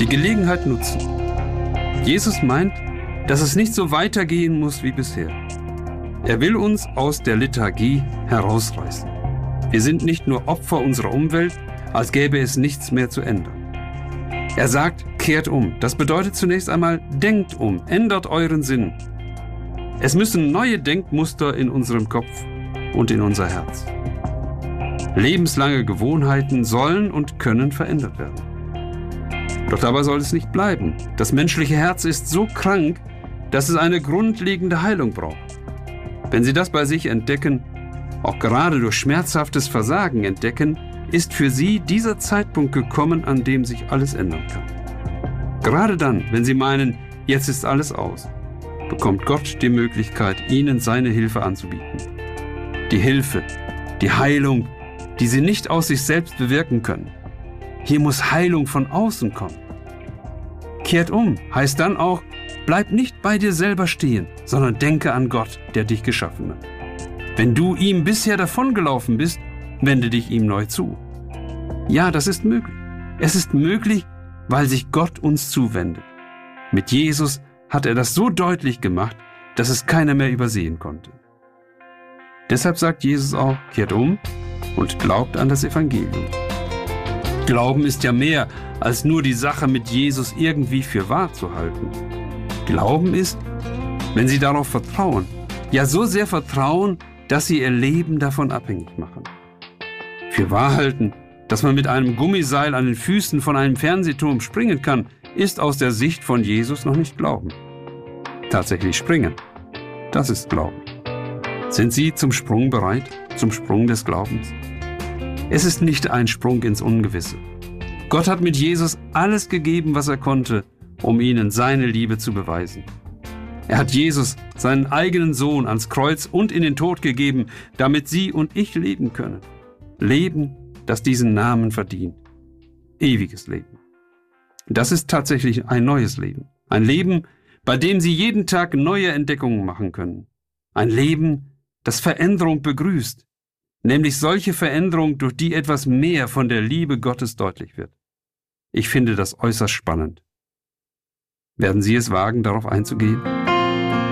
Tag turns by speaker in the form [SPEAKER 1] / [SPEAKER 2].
[SPEAKER 1] die Gelegenheit nutzen. Jesus meint, dass es nicht so weitergehen muss wie bisher. Er will uns aus der Lethargie herausreißen. Wir sind nicht nur Opfer unserer Umwelt, als gäbe es nichts mehr zu ändern. Er sagt, kehrt um. Das bedeutet zunächst einmal, denkt um, ändert euren Sinn. Es müssen neue Denkmuster in unserem Kopf und in unser Herz. Lebenslange Gewohnheiten sollen und können verändert werden. Doch dabei soll es nicht bleiben. Das menschliche Herz ist so krank, dass es eine grundlegende Heilung braucht. Wenn Sie das bei sich entdecken, auch gerade durch schmerzhaftes Versagen entdecken, ist für Sie dieser Zeitpunkt gekommen, an dem sich alles ändern kann. Gerade dann, wenn Sie meinen, jetzt ist alles aus, bekommt Gott die Möglichkeit, Ihnen seine Hilfe anzubieten. Die Hilfe, die Heilung, die Sie nicht aus sich selbst bewirken können. Hier muss Heilung von außen kommen. Kehrt um heißt dann auch, bleib nicht bei dir selber stehen, sondern denke an Gott, der dich geschaffen hat. Wenn du ihm bisher davongelaufen bist, wende dich ihm neu zu. Ja, das ist möglich. Es ist möglich, weil sich Gott uns zuwendet. Mit Jesus hat er das so deutlich gemacht, dass es keiner mehr übersehen konnte. Deshalb sagt Jesus auch, kehrt um und glaubt an das Evangelium. Glauben ist ja mehr, als nur die Sache mit Jesus irgendwie für wahr zu halten. Glauben ist, wenn Sie darauf vertrauen, ja so sehr vertrauen, dass Sie Ihr Leben davon abhängig machen. Für wahr halten, dass man mit einem Gummiseil an den Füßen von einem Fernsehturm springen kann, ist aus der Sicht von Jesus noch nicht Glauben. Tatsächlich springen, das ist Glauben. Sind Sie zum Sprung bereit, zum Sprung des Glaubens? Es ist nicht ein Sprung ins Ungewisse. Gott hat mit Jesus alles gegeben, was er konnte, um ihnen seine Liebe zu beweisen. Er hat Jesus, seinen eigenen Sohn, ans Kreuz und in den Tod gegeben, damit Sie und ich leben können. Leben, das diesen Namen verdient. Ewiges Leben. Das ist tatsächlich ein neues Leben. Ein Leben, bei dem Sie jeden Tag neue Entdeckungen machen können. Ein Leben, das Veränderung begrüßt. Nämlich solche Veränderung, durch die etwas mehr von der Liebe Gottes deutlich wird. Ich finde das äußerst spannend. Werden Sie es wagen, darauf einzugehen?